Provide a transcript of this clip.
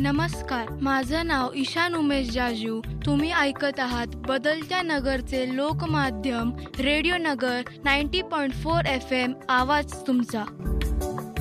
नमस्कार, माझं नाव ईशान उमेश जाजू. तुम्ही ऐकत आहात बदलत्या नगरचे लोकमाध्यम रेडिओ नगर 90.4 FM. आवाज तुमचा.